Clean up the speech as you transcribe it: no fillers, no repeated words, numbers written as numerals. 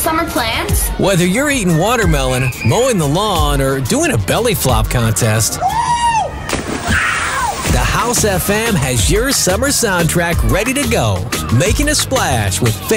summer plans? Whether you're eating watermelon, mowing the lawn, or doing a belly flop contest, the House FM has your summer soundtrack ready to go. Making a splash with